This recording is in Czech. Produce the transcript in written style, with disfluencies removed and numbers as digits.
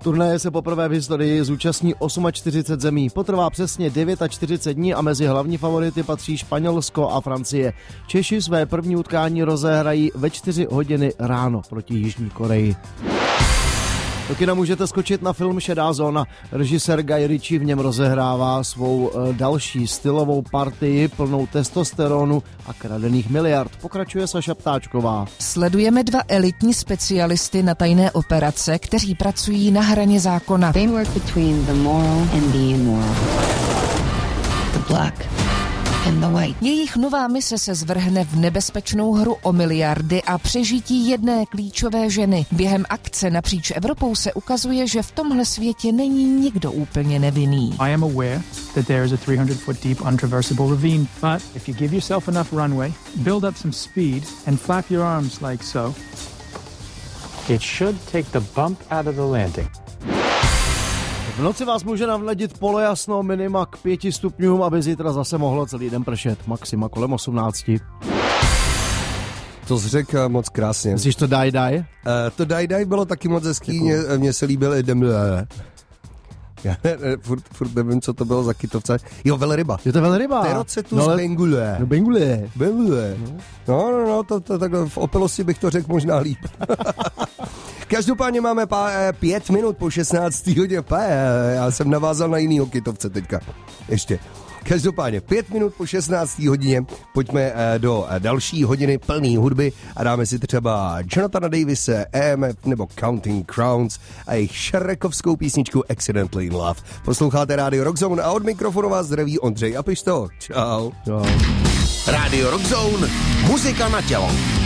Turnaje se poprvé v historii zúčastní 48 zemí. Potrvá přesně 49 dní a mezi hlavní favority patří Španělsko a Francie. Češi své první utkání rozehrají ve 4 hodiny ráno proti Jižní Koreji. Do kina můžete skočit na film Šedá zóna. Režisér Guy Ritchie v něm rozehrává svou další stylovou partii plnou testosteronu a kradených miliard. Pokračuje Saša Ptáčková. Sledujeme 2 elitní specialisty na tajné operace, kteří pracují na hraně zákona. They work between the moral and the immoral. The black and the white. Jejich nová mise se zvrhne v nebezpečnou hru o miliardy a přežití jedné klíčové ženy. Během akce napříč Evropou se ukazuje, že v tomhle světě není nikdo úplně nevinný. I am aware that there is a 300-foot deep untraversable ravine, but if you give yourself enough runway, build up some speed and flap your arms like so, it should take the bump out of the landing. V noci vás může navnadit polojasno, minima k 5 stupňům, aby zítra zase mohlo celý den pršet. Maxima kolem 18. To jsi řekl moc krásně. Myslíš to die? To die bylo taky moc hezký, mně se líbil i Demle. Já furt nevím, co to bylo za kytovce. Jo, velryba. Je to velryba. Terocetus bengule. No bengule. No, to takhle v opilosti bych to řekl možná líp. Každopádně máme 5 minut po 16. hodině. Já jsem navázal na jinýho kytovce teďka. Ještě. Každopádně 5 minut po 16. hodině pojďme do další hodiny plný hudby a dáme si třeba Jonathana Davise, EMF nebo Counting Crowns a jejich šrekovskou písničku Accidentally in Love. Posloucháte Radio Rockzone a od mikrofonu vás zdraví Ondřej a Pišto. Čau. Radio Rockzone, muzika na tělo.